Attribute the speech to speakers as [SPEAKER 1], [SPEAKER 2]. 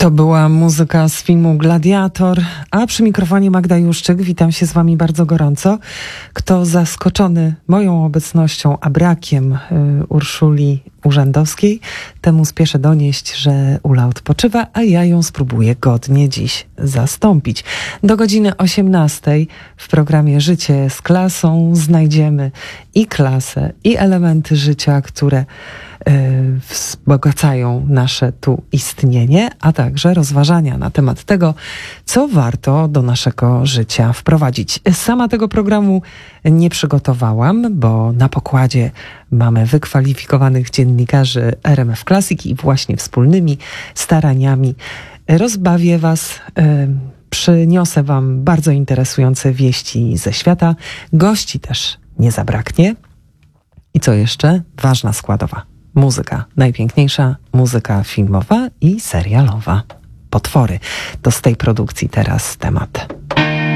[SPEAKER 1] To była muzyka z filmu Gladiator, a przy mikrofonie Magda Juszczyk. Witam się z wami bardzo gorąco. Kto zaskoczony moją obecnością, a brakiem Urszuli Urzędowskiej, temu spieszę donieść, że Ula odpoczywa, a ja ją spróbuję godnie dziś zastąpić. Do godziny 18 w programie Życie z klasą znajdziemy i klasę, i elementy życia, które wzbogacają nasze tu istnienie, a także rozważania na temat tego, co warto do naszego życia wprowadzić. Sama tego programu nie przygotowałam, bo na pokładzie mamy wykwalifikowanych dziennikarzy RMF Classic i właśnie wspólnymi staraniami rozbawię was, przyniosę wam bardzo interesujące wieści ze świata. Gości też nie zabraknie. I co jeszcze? Ważna składowa. Muzyka. Najpiękniejsza muzyka filmowa i serialowa. Potwory. To z tej produkcji teraz temat.